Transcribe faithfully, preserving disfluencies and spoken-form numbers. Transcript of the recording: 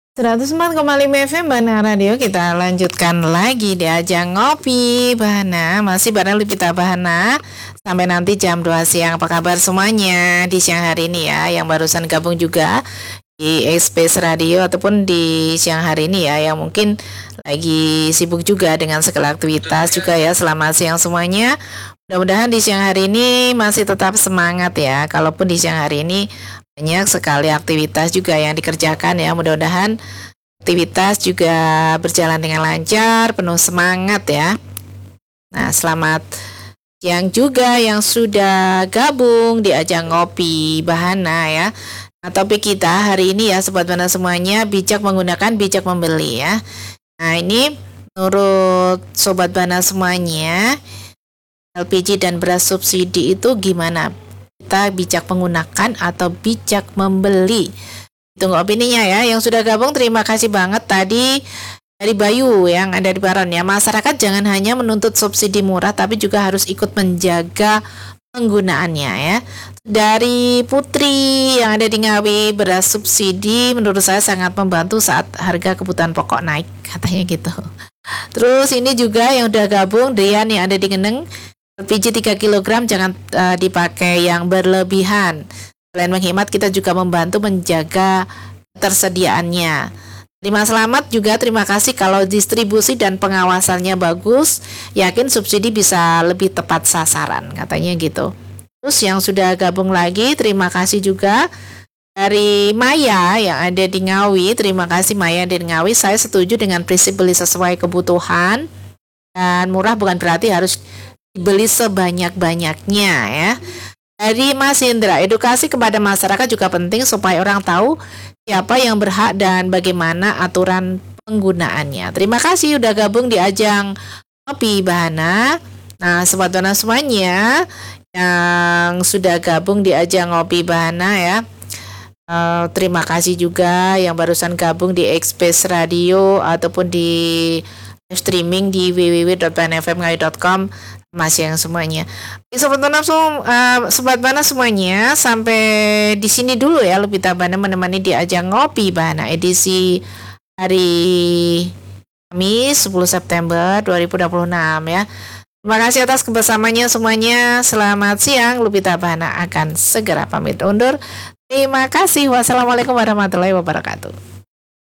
seratus empat koma lima F M Bahana Radio, kita lanjutkan lagi di ajang ngopi Bahana. Masih bareng Lipita Bahana sampai nanti jam dua siang. Apa kabar semuanya di siang hari ini ya, yang barusan gabung juga di Space Radio ataupun di siang hari ini ya, yang mungkin lagi sibuk juga dengan segala aktivitas juga ya. Selamat siang semuanya. Mudah-mudahan di siang hari ini masih tetap semangat ya. Kalaupun di siang hari ini banyak sekali aktivitas juga yang dikerjakan ya. Mudah-mudahan aktivitas juga berjalan dengan lancar, penuh semangat ya. Nah, selamat siang juga yang sudah gabung di ajang ngopi Bahana ya. Nah, topik kita hari ini ya Sobat Bahana semuanya, bijak menggunakan, bijak membeli ya. Nah, ini menurut Sobat Bahana semuanya, L P G dan beras subsidi itu gimana? Kita bijak menggunakan atau bijak membeli? Tunggu opininya ya. Yang sudah gabung terima kasih banget. Tadi dari Bayu yang ada di Baron ya. Masyarakat jangan hanya menuntut subsidi murah, tapi juga harus ikut menjaga penggunaannya ya. Dari Putri yang ada di Ngawi, beras subsidi menurut saya sangat membantu saat harga kebutuhan pokok naik, katanya gitu. Terus ini juga yang udah gabung, Dian yang ada di Geneng, L P G tiga kilogram jangan uh, dipakai yang berlebihan. Selain menghemat, kita juga membantu menjaga ketersediaannya. Terima selamat juga, terima kasih kalau distribusi dan pengawasannya bagus, yakin subsidi bisa lebih tepat sasaran, katanya gitu. Terus yang sudah gabung lagi, terima kasih juga dari Maya yang ada di Ngawi. Terima kasih Maya di Ngawi, saya setuju dengan prinsip beli sesuai kebutuhan, dan murah bukan berarti harus dibeli sebanyak-banyaknya ya. Dari Mas Indra, edukasi kepada masyarakat juga penting supaya orang tahu siapa yang berhak dan bagaimana aturan penggunaannya. Terima kasih udah gabung di ajang ngopi Bahana. Nah, Sobat Bahana semuanya yang sudah gabung di ajang ngopi Bahana ya, uh, terima kasih juga yang barusan gabung di Express Radio ataupun di streaming di w w w dot ban f m ngawi dot com. Masih yang semuanya. Sobat Bana, uh, Sobat Bana semuanya, sampai di sini dulu ya Lupita Bana menemani di ajang ngopi Bana edisi hari Kamis sepuluh September dua ribu dua puluh enam ya. Terima kasih atas kebersamaannya semuanya. Selamat siang, Lupita Bana akan segera pamit undur. Terima kasih. Wassalamualaikum warahmatullahi wabarakatuh.